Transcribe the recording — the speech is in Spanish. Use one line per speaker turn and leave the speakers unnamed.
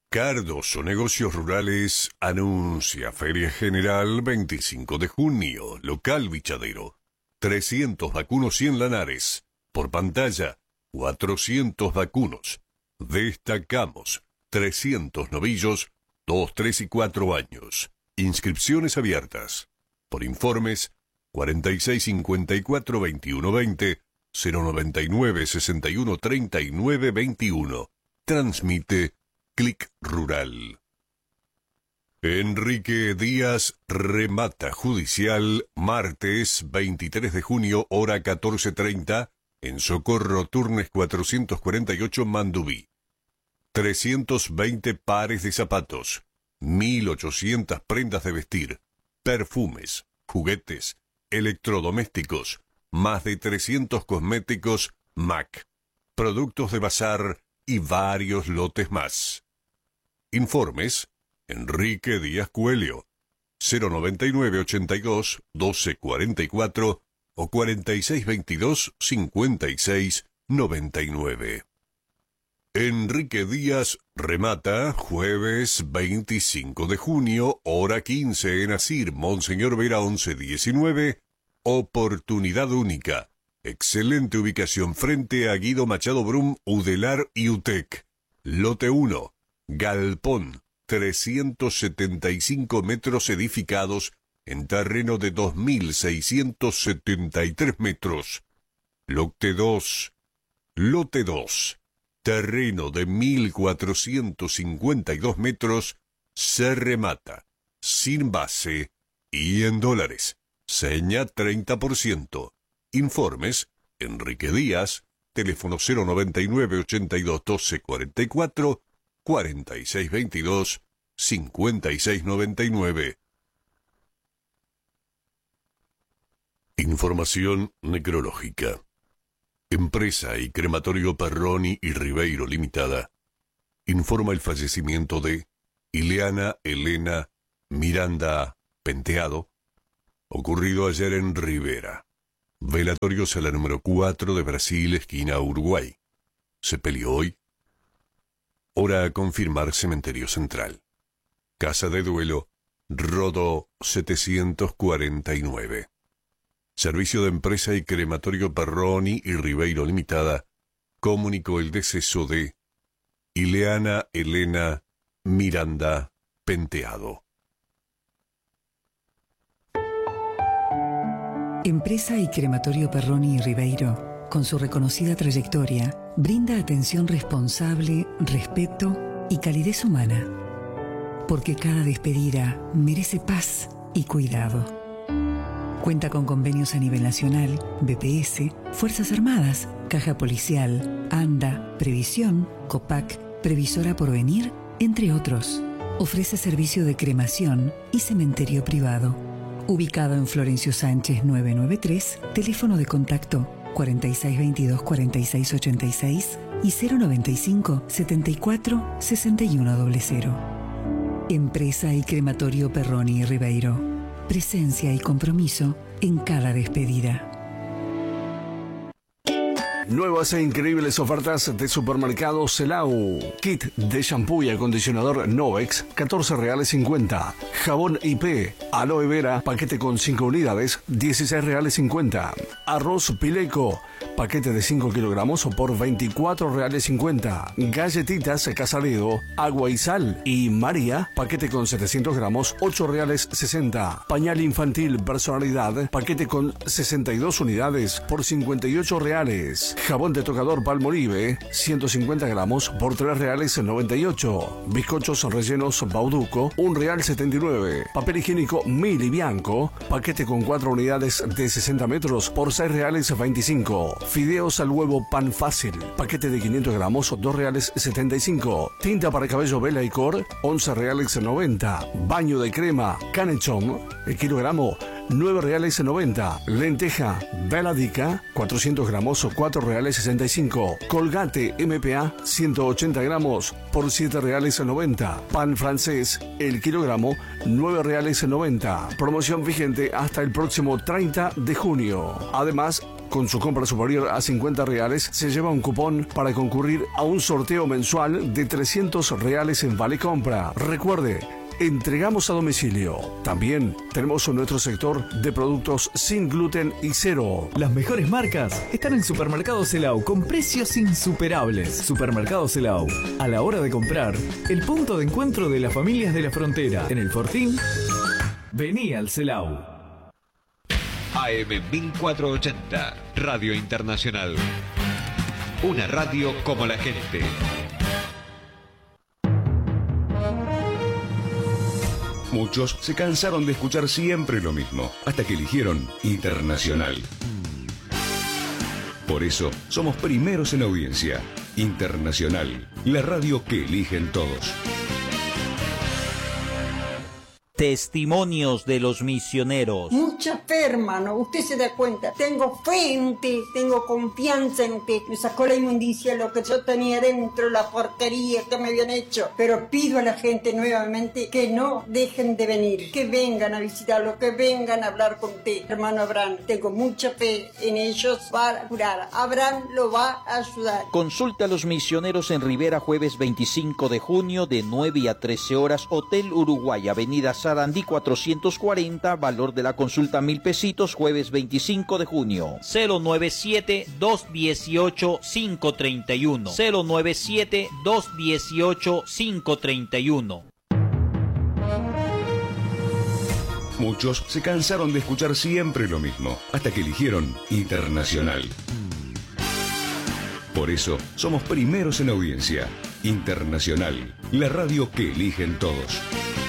Cardoso Negocios Rurales anuncia Feria General 25 de junio, local Bichadero. 300 vacunos 100 lanares. Por pantalla, 400 vacunos. Destacamos 300 novillos, 2, 3 y 4 años. Inscripciones abiertas. Por informes, 4654-2120, 099-6139-21. Transmite Clic Rural. Enrique Díaz remata judicial martes 23 de junio, hora 14:30, en Socorro Turnes 448 Mandubí. 320 pares de zapatos, 1.800 prendas de vestir, perfumes, juguetes, electrodomésticos, más de 300 cosméticos MAC, productos de bazar y varios lotes más. Informes, Enrique Díaz Coelho, 099-82-1244 o 4622-5699. Enrique Díaz remata jueves 25 de junio, hora 15 en Asir, Monseñor Vera 1119, oportunidad única. Excelente ubicación frente a Guido Machado Brum, Udelar y UTEC. Lote 1, galpón, 375 metros edificados en terreno de 2.673 metros. Lote 2, terreno de 1.452 metros, se remata, sin base y en dólares. Seña 30%. Informes, Enrique Díaz, teléfono 099-82-1244, 4622-5699. Información necrológica. Empresa y Crematorio Perroni y Ribeiro Limitada informa el fallecimiento de Ileana Elena Miranda Penteado, ocurrido ayer en Rivera. Velatorio Sala número 4 de Brasil, esquina Uruguay. Sepelio hoy. Hora a confirmar Cementerio Central. Casa de duelo, Rodó 749. Servicio de Empresa y Crematorio Perroni y Ribeiro Limitada comunicó el deceso de Ileana Elena Miranda Penteado.
Empresa y Crematorio Perroni y Ribeiro, con su reconocida trayectoria, brinda atención responsable, respeto y calidez humana. Porque cada despedida merece paz y cuidado. Cuenta con convenios a nivel nacional, BPS, Fuerzas Armadas, Caja Policial, ANDA, Previsión, COPAC, Previsora Porvenir, entre otros. Ofrece servicio de cremación y cementerio privado. Ubicado en Florencio Sánchez 993, teléfono de contacto 4622-4686 y 095-74-6100. Empresa y Crematorio Perroni y Ribeiro. Presencia y compromiso en cada despedida.
Nuevas e increíbles ofertas de Supermercado Celau. Kit de shampoo y acondicionador Novex, 14 reales 50. Jabón IP, aloe vera, paquete con 5 unidades, 16 reales 50. Arroz Pileco, paquete de 5 kilogramos por 24 reales 50. Galletitas Casaredo, agua y sal y María, paquete con 700 gramos, 8 reales 60. Pañal infantil personalidad, paquete con 62 unidades por 58 reales. Jabón de tocador Palmolive, 150 gramos por 3 reales 98. Bizcochos rellenos Bauduco, 1 real 79. Papel higiénico Mili Bianco, paquete con 4 unidades de 60 metros por 6 reales 25. Fideos al huevo Pan Fácil, paquete de 500 gramos, 2 reales 75. Tinta para cabello Bella y Cor, 11 reales 90. Baño de crema Canechón, el kilogramo, 9 reales 90. Lenteja Veladica, 400 gramos o 4 reales 65. Colgate MPA, 180 gramos por 7 reales 90. Pan francés, el kilogramo, 9 reales 90. Promoción vigente hasta el próximo 30 de junio. Además, Con su compra superior a 50 reales se lleva un cupón para concurrir a un sorteo mensual de 300 reales en Vale Compra. Recuerde, entregamos a domicilio. También tenemos nuestro sector de productos sin gluten y cero.
Las mejores marcas están en Supermercado Celao con precios insuperables. Supermercado Celao, a la hora de comprar, el punto de encuentro de las familias de la frontera. En el Fortín, vení al Celao.
AM 1480, Radio Internacional. Una radio como la gente.
Muchos se cansaron de escuchar siempre lo mismo, hasta que eligieron Internacional. Por eso, somos primeros en audiencia. Internacional, la radio que eligen todos.
Testimonios de los misioneros.
Mucha fe, hermano. Usted se da cuenta. Tengo fe en usted. Tengo confianza en usted. Me sacó la inmundicia, lo que yo tenía dentro, la porquería que me habían hecho. Pero pido a la gente nuevamente que no dejen de venir. Que vengan a visitarlo, que vengan a hablar con usted. Hermano Abraham, tengo mucha fe en ellos. Va a curar. Abraham lo va a ayudar.
Consulta a los misioneros en Rivera, jueves 25 de junio, de 9 a 13 horas. Hotel Uruguay, Avenida Sarandí 440, valor de la consulta 1.000 pesitos, jueves 25 de junio. 097-218-531. 097-218-531.
Muchos se cansaron de escuchar siempre lo mismo, hasta que eligieron Internacional. Por eso, somos primeros en audiencia. Internacional, la radio que eligen todos.